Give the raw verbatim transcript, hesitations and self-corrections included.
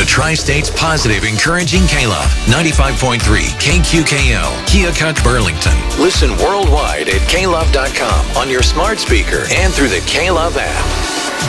Tri-State's positive, encouraging K-Love. ninety-five point three K Q K L, Keokuk, Burlington. Listen worldwide at K Love dot com on your smart speaker and through the K-Love app.